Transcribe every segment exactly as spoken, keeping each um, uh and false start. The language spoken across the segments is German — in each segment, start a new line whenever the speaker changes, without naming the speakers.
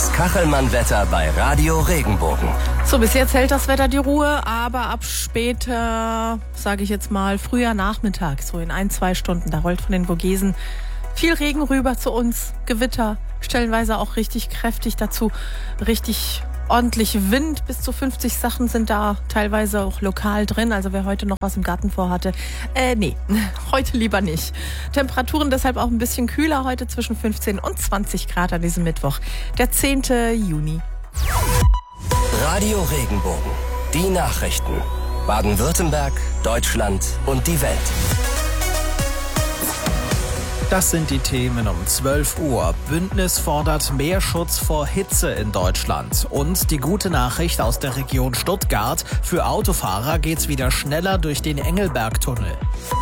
Das Kachelmann-Wetter bei Radio Regenbogen.
So, bis jetzt hält das Wetter die Ruhe, aber ab später, sage ich jetzt mal, früher Nachmittag, so in ein, zwei Stunden, da rollt von den Vogesen viel Regen rüber zu uns, Gewitter, stellenweise auch richtig kräftig, dazu richtig ordentlich Wind, bis zu fünfzig Sachen sind da teilweise auch lokal drin, also wer heute noch was im Garten vorhatte, äh, nee, heute lieber nicht. Temperaturen deshalb auch ein bisschen kühler, heute zwischen fünfzehn und zwanzig Grad an diesem Mittwoch, der zehnten Juni.
Radio Regenbogen, die Nachrichten. Baden-Württemberg, Deutschland und die Welt.
Das sind die Themen um zwölf Uhr. Bündnis fordert mehr Schutz vor Hitze in Deutschland. Und die gute Nachricht aus der Region Stuttgart: Für Autofahrer geht's wieder schneller durch den Engelbergtunnel.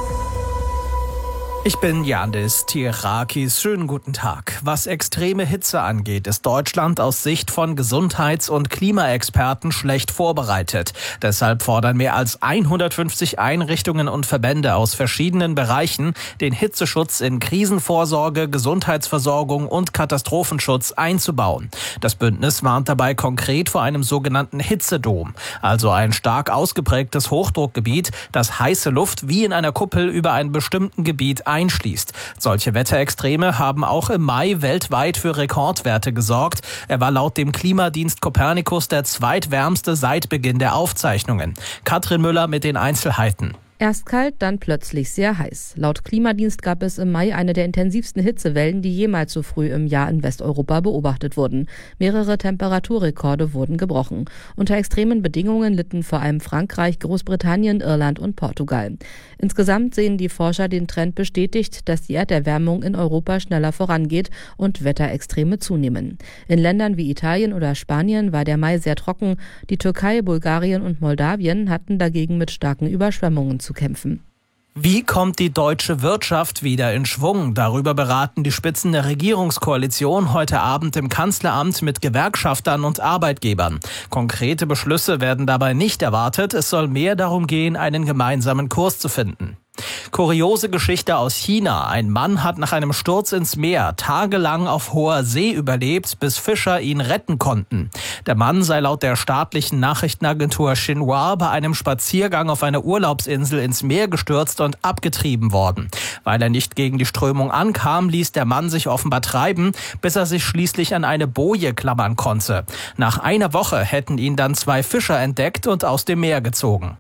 Ich bin Yandis Tirakis. Schönen guten Tag. Was extreme Hitze angeht, ist Deutschland aus Sicht von Gesundheits- und Klimaexperten schlecht vorbereitet. Deshalb fordern mehr als hundertfünfzig Einrichtungen und Verbände aus verschiedenen Bereichen, den Hitzeschutz in Krisenvorsorge, Gesundheitsversorgung und Katastrophenschutz einzubauen. Das Bündnis warnt dabei konkret vor einem sogenannten Hitzedom, also ein stark ausgeprägtes Hochdruckgebiet, das heiße Luft wie in einer Kuppel über einem bestimmten Gebiet einschließt. Solche Wetterextreme haben auch im Mai weltweit für Rekordwerte gesorgt. Er war laut dem Klimadienst Copernicus der zweitwärmste seit Beginn der Aufzeichnungen. Katrin Müller mit den Einzelheiten.
Erst kalt, dann plötzlich sehr heiß. Laut Klimadienst gab es im Mai eine der intensivsten Hitzewellen, die jemals so früh im Jahr in Westeuropa beobachtet wurden. Mehrere Temperaturrekorde wurden gebrochen. Unter extremen Bedingungen litten vor allem Frankreich, Großbritannien, Irland und Portugal. Insgesamt sehen die Forscher den Trend bestätigt, dass die Erderwärmung in Europa schneller vorangeht und Wetterextreme zunehmen. In Ländern wie Italien oder Spanien war der Mai sehr trocken. Die Türkei, Bulgarien und Moldawien hatten dagegen mit starken Überschwemmungen zu kämpfen.
Wie kommt die deutsche Wirtschaft wieder in Schwung? Darüber beraten die Spitzen der Regierungskoalition heute Abend im Kanzleramt mit Gewerkschaftern und Arbeitgebern. Konkrete Beschlüsse werden dabei nicht erwartet. Es soll mehr darum gehen, einen gemeinsamen Kurs zu finden. Kuriose Geschichte aus China. Ein Mann hat nach einem Sturz ins Meer tagelang auf hoher See überlebt, bis Fischer ihn retten konnten. Der Mann sei laut der staatlichen Nachrichtenagentur Xinhua bei einem Spaziergang auf einer Urlaubsinsel ins Meer gestürzt und abgetrieben worden. Weil er nicht gegen die Strömung ankam, ließ der Mann sich offenbar treiben, bis er sich schließlich an eine Boje klammern konnte. Nach einer Woche hätten ihn dann zwei Fischer entdeckt und aus dem Meer gezogen.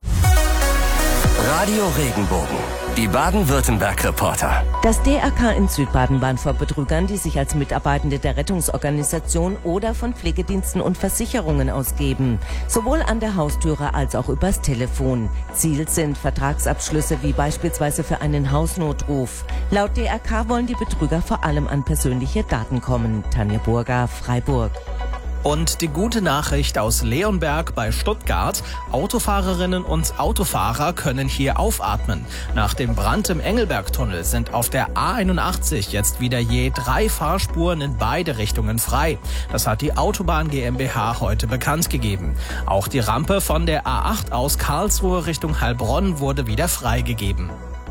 Radio Regenbogen, die Baden-Württemberg-Reporter.
Das D R K in Südbaden warnt vor Betrügern, die sich als Mitarbeitende der Rettungsorganisation oder von Pflegediensten und Versicherungen ausgeben. Sowohl an der Haustüre als auch übers Telefon. Ziel sind Vertragsabschlüsse wie beispielsweise für einen Hausnotruf. Laut D R K wollen die Betrüger vor allem an persönliche Daten kommen. Tanja Burger, Freiburg.
Und die gute Nachricht aus Leonberg bei Stuttgart: Autofahrerinnen und Autofahrer können hier aufatmen. Nach dem Brand im Engelbergtunnel sind auf der A einundachtzig jetzt wieder je drei Fahrspuren in beide Richtungen frei. Das hat die Autobahn GmbH heute bekannt gegeben. Auch die Rampe von der A acht aus Karlsruhe Richtung Heilbronn wurde wieder freigegeben.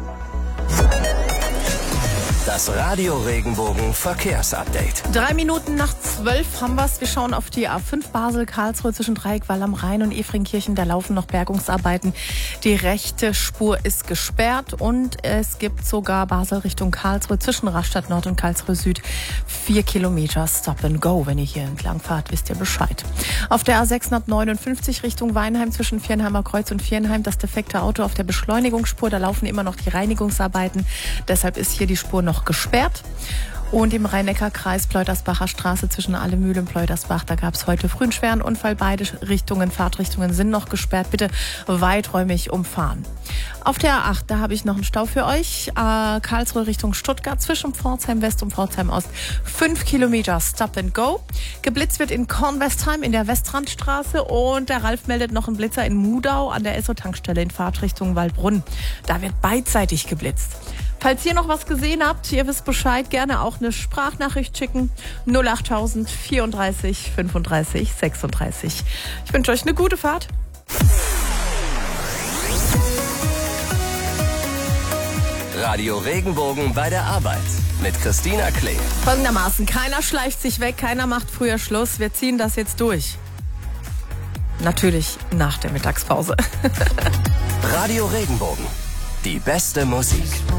Das Radio Regenbogen Verkehrsupdate.
Drei Minuten nach zwölf haben wir's. Wir schauen auf die A fünf Basel-Karlsruhe zwischen Dreieckwall am Rhein und Efringkirchen. Da laufen noch Bergungsarbeiten. Die rechte Spur ist gesperrt und es gibt sogar Basel Richtung Karlsruhe zwischen Rastatt Nord und Karlsruhe Süd vier Kilometer Stop and Go. Wenn ihr hier entlang fahrt, wisst ihr Bescheid. Auf der A sechshundertneunundfünfzig Richtung Weinheim zwischen Vierenheimer Kreuz und Vierenheim das defekte Auto auf der Beschleunigungsspur. Da laufen immer noch die Reinigungsarbeiten. Deshalb ist hier die Spur noch gesperrt. Und im Rhein-Neckar-Kreis Pleutersbacher Straße zwischen Allemühle und Pleutersbach, da gab es heute früh einen schweren Unfall. Beide Richtungen, Fahrtrichtungen sind noch gesperrt. Bitte weiträumig umfahren. Auf der A acht, da habe ich noch einen Stau für euch. Äh, Karlsruhe Richtung Stuttgart zwischen Pforzheim West und Pforzheim Ost. Fünf Kilometer Stop and Go. Geblitzt wird in Kornwestheim in der Westrandstraße. Und der Ralf meldet noch einen Blitzer in Mudau an der Esso-Tankstelle in Fahrtrichtung Waldbrunn. Da wird beidseitig geblitzt. Falls ihr noch was gesehen habt, ihr wisst Bescheid, gerne auch eine Sprachnachricht schicken. null achttausend vierunddreißig fünfunddreißig sechsunddreißig. Ich wünsche euch eine gute Fahrt.
Radio Regenbogen bei der Arbeit. mit Christina Klee.
Folgendermaßen, keiner schleicht sich weg, keiner macht früher Schluss. Wir ziehen das jetzt durch. Natürlich nach der Mittagspause.
Radio Regenbogen. Die beste Musik.